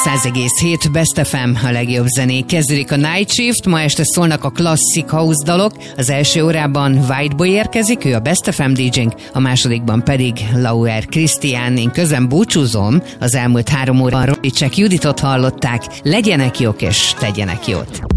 100,7 Best FM, a legjobb zenék. Kezdődik a Night Shift, ma este szólnak a klasszik house dalok. Az első órában Whiteboy érkezik, ő a Best FM DJ-nk, a másodikban pedig Lauer Krisztián. Én közben búcsúzom, az elmúlt 3 órában Rolicek Juditot hallották. Legyenek jók és tegyenek jót!